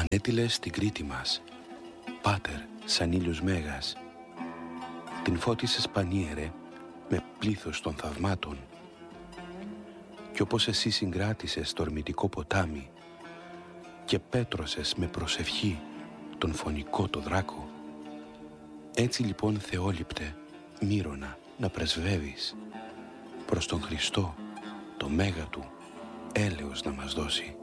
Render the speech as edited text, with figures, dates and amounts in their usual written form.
Ανέτειλες την Κρήτη μας, πάτερ σαν ήλιος μέγας. Την φώτισες πανίερε με πλήθος των θαυμάτων. Κι όπως εσύ συγκράτησες το ορμητικό ποτάμι και πέτρωσες με προσευχή τον φωνικό το δράκο, έτσι λοιπόν Θεόληπτε Μύρονα να πρεσβεύεις προς τον Χριστό το μέγα του έλεος να μας δώσει.